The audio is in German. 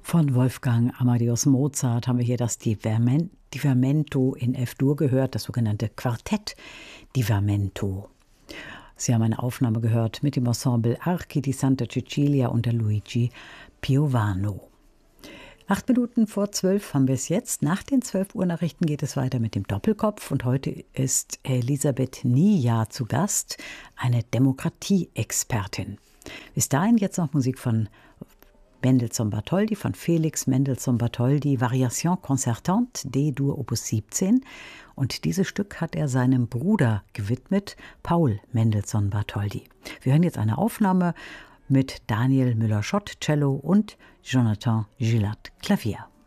Von Wolfgang Amadeus Mozart haben wir hier das Divermento in F-Dur gehört, das sogenannte Quartett Divermento. Sie haben eine Aufnahme gehört mit dem Ensemble Archi di Santa Cecilia unter Luigi Piovano. 8:08 haben wir es jetzt. Nach den 12-Uhr-Nachrichten geht es weiter mit dem Doppelkopf. Und heute ist Elisabeth Nia zu Gast, eine Demokratie-Expertin. Bis dahin jetzt noch Musik von Mendelssohn-Bartholdy, von Felix Mendelssohn-Bartholdy, Variation concertante, D-Dur Opus 17. Und dieses Stück hat er seinem Bruder gewidmet, Paul Mendelssohn-Bartholdy. Wir hören jetzt eine Aufnahme mit Daniel Müller-Schott, Cello und Jonathan Gillat, Klavier.